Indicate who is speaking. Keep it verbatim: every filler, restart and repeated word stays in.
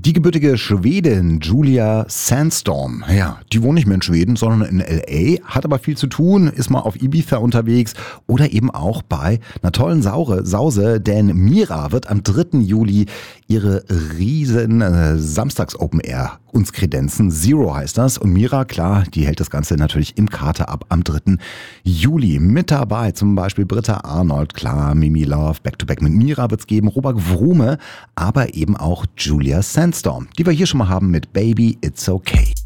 Speaker 1: Die gebürtige Schwedin Julia Sandstorm, ja, die wohnt nicht mehr in Schweden, sondern in L A, hat aber viel zu tun, ist mal auf Ibiza unterwegs oder eben auch bei einer tollen Saure, Sause, denn Mira wird am dritten Juli ihre riesen äh, Samstags-Open Air uns kredenzen. Zero heißt das. Und Mira, klar, die hält das Ganze natürlich im Kater ab am dritten Juli. Mit dabei zum Beispiel Britta Arnold, klar, Mimi Love, Back to Back mit Mira wird's geben, Robert Wrume, aber eben auch Julia Sandstorm, die wir hier schon mal haben mit Baby It's Okay.